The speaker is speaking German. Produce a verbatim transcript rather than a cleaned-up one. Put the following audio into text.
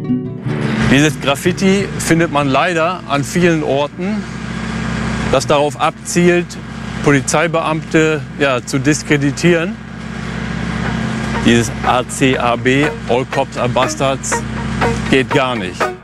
Dieses Graffiti findet man leider an vielen Orten, das darauf abzielt, Polizeibeamte ja, zu diskreditieren. Dieses A C A B, All Cops are Bastards, geht gar nicht.